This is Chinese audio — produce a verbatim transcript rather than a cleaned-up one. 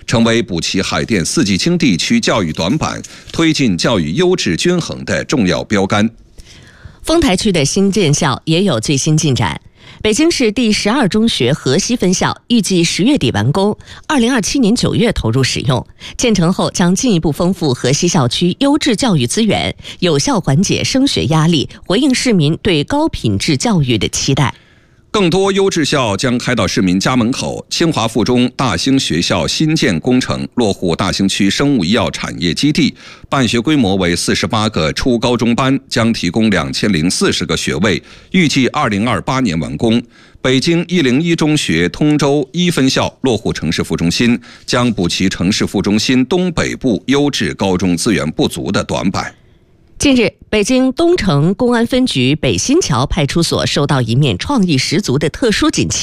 成为补齐海淀四季青地区教育短板、推进教育优质均衡的重要标杆。 丰台区的新建校也有最新进展。北京市第十二中学河西分校预计十月底完工，二零二七年九月投入使用。建成后将进一步丰富河西校区优质教育资源，有效缓解升学压力，回应市民对高品质教育的期待。 更多优质校将开到市民家门口。清华附中大兴学校新建工程落户大兴区生物医药产业基地，办学规模为四十八个初高中班，将提供两千零四十个学位，预计二零二八年完工。北京一零一中学通州一分校落户城市副中心，将补齐城市副中心东北部优质高中资源不足的短板。 近日，北京东城公安分局北新桥派出所收到一面创意十足的特殊锦旗。